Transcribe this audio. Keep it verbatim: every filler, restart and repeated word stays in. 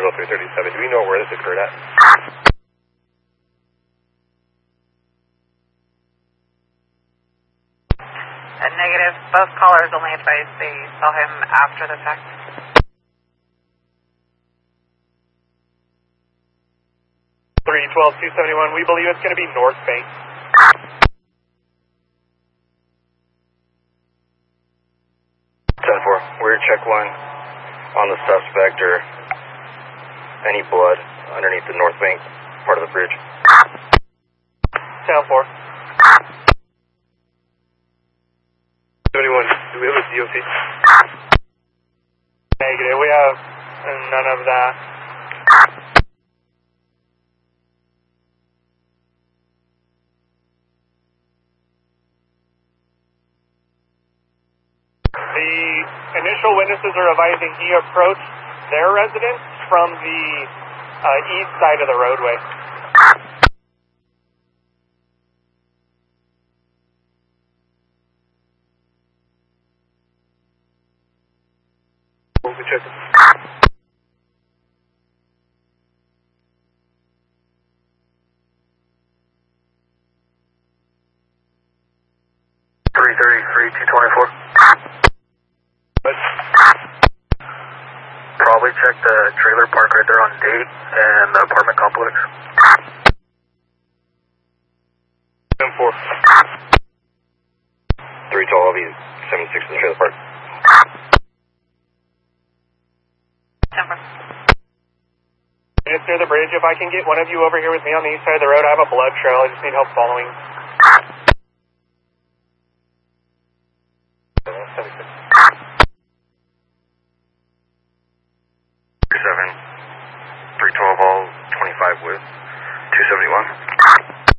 Eagle three thirty-seven. Do we know where this occurred at? A negative. Both callers only advised they saw him after the fact. three twelve two seventy-one, we believe it's going to be North Bank. ten four, we're check one on the suspect or any blood underneath the North Bank part of the bridge. ten four. seventy-one, do we have a D O T? Negative, we have none of that. The initial witnesses are advising he approached their residence from the uh, east side of the roadway. We'll be checking. three thirty-three two twenty-four. Probably check the trailer park right there on Date and the apartment complex. ten four. three twelve, seven six in the trailer park. ten four. It's near the bridge. If I can get one of you over here with me on the east side of the road, I have a blood trail. I just need help following. seven, three twelve all, twenty-five with two seventy-one.